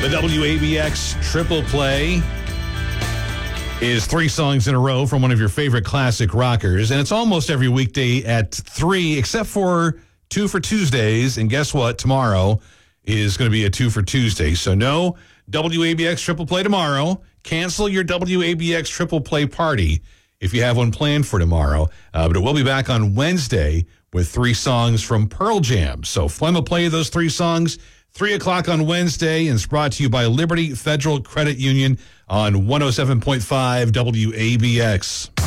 The WABX Triple Play is 3 songs in a row from one of your favorite classic rockers, and it's almost every weekday at 3, except for 2 for Tuesdays, and guess what? Tomorrow is going to be a 2 for Tuesday, so no WABX Triple Play tomorrow. Cancel your WABX Triple Play party if you have one planned for tomorrow, but it will be back on Wednesday with 3 songs from Pearl Jam. So Flem will play those 3 songs, 3 o'clock on Wednesday, and it's brought to you by Liberty Federal Credit Union on 107.5 WABX.